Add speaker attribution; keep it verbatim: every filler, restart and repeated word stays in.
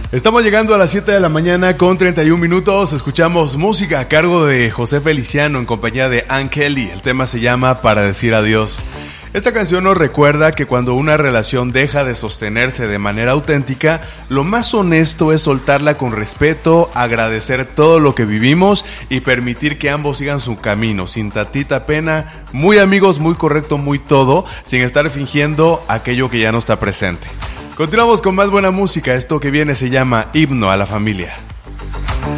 Speaker 1: Estamos llegando a las siete de la mañana con treinta y un minutos. Escuchamos música a cargo de José Feliciano en compañía de Ann Kelly. El tema se llama Para decir adiós. Esta canción nos recuerda que cuando una relación deja de sostenerse de manera auténtica, lo más honesto es soltarla con respeto, agradecer todo lo que vivimos y permitir que ambos sigan su camino, sin tantita pena, muy amigos, muy correcto, muy todo, sin estar fingiendo aquello que ya no está presente. Continuamos con más buena música. Esto que viene se llama Himno a la Familia.